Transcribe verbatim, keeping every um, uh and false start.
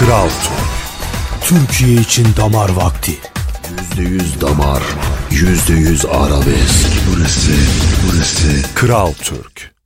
Kral Türk. Türkiye için damar vakti. Yüzde yüz damar, yüzde yüz arabesk. Burası, burası Kral Türk.